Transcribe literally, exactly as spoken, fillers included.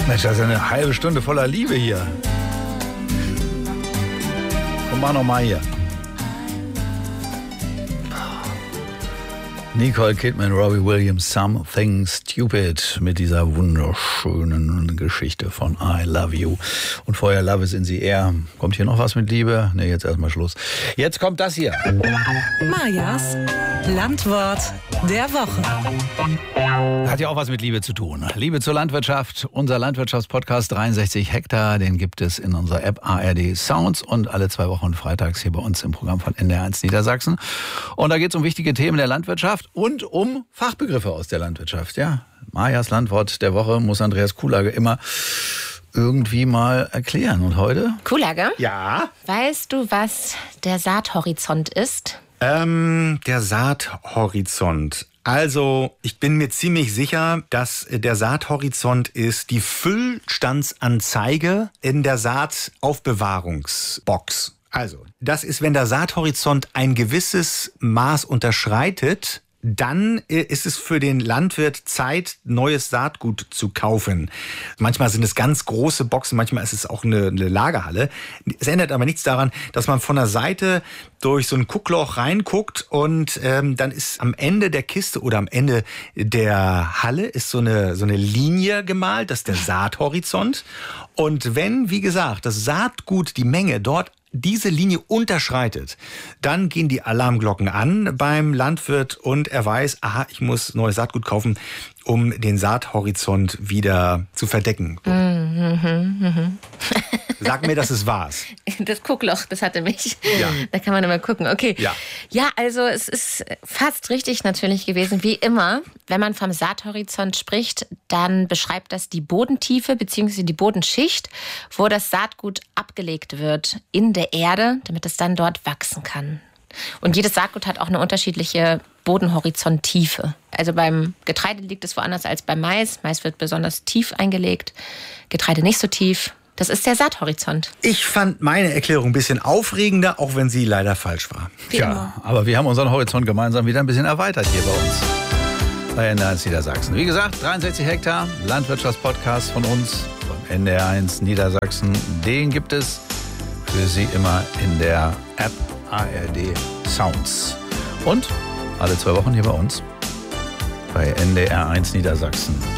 Mensch, das ist eine halbe Stunde voller Liebe hier. Komm mal noch mal hier. Nicole Kidman, Robbie Williams, Something Stupid mit dieser wunderschönen Geschichte von I Love You. Und vorher Love is in the Air. Kommt hier noch was mit Liebe? Ne, jetzt erstmal Schluss. Jetzt kommt das hier. Majas Landwort der Woche. Hat ja auch was mit Liebe zu tun. Liebe zur Landwirtschaft. Unser Landwirtschaftspodcast dreiundsechzig Hektar, den gibt es in unserer App A R D Sounds und alle zwei Wochen freitags hier bei uns im Programm von N D R eins Niedersachsen. Und da geht es um wichtige Themen der Landwirtschaft und um Fachbegriffe aus der Landwirtschaft. Ja, Majas Landwort der Woche muss Andreas Kuhlage immer irgendwie mal erklären. Und heute? Kuhlage? Ja? Weißt du, was der Saathorizont ist? Ähm, der Saathorizont. Also, ich bin mir ziemlich sicher, dass der Saathorizont ist die Füllstandsanzeige in der Saataufbewahrungsbox. Also, das ist, wenn der Saathorizont ein gewisses Maß unterschreitet, dann ist es für den Landwirt Zeit, neues Saatgut zu kaufen. Manchmal sind es ganz große Boxen, manchmal ist es auch eine, eine Lagerhalle. Es ändert aber nichts daran, dass man von der Seite durch so ein Guckloch reinguckt und ähm, dann ist am Ende der Kiste oder am Ende der Halle ist so eine, so eine Linie gemalt, das ist der Saathorizont. Und wenn, wie gesagt, das Saatgut, die Menge dort diese Linie unterschreitet, dann gehen die Alarmglocken an beim Landwirt und er weiß, aha, ich muss neues Saatgut kaufen, um den Saathorizont wieder zu verdecken. Mhm, mhm. Sag mir, dass es war's. Das Guckloch, das hatte mich. Ja. Da kann man immer gucken. Okay. Ja. Ja, also es ist fast richtig natürlich gewesen. Wie immer, wenn man vom Saathorizont spricht, dann beschreibt das die Bodentiefe bzw. die Bodenschicht, wo das Saatgut abgelegt wird in der Erde, damit es dann dort wachsen kann. Und jedes Saatgut hat auch eine unterschiedliche Bodenhorizontiefe. Also beim Getreide liegt es woanders als beim Mais. Mais wird besonders tief eingelegt, Getreide nicht so tief. Das ist der Saathorizont. Ich fand meine Erklärung ein bisschen aufregender, auch wenn sie leider falsch war. Wie Tja, immer. aber wir haben unseren Horizont gemeinsam wieder ein bisschen erweitert hier bei uns. Bei N D R eins Niedersachsen. Wie gesagt, dreiundsechzig Hektar, Landwirtschaftspodcast von uns, von N D R eins Niedersachsen. Den gibt es für Sie immer in der App A R D Sounds. Und alle zwei Wochen hier bei uns bei N D R eins Niedersachsen.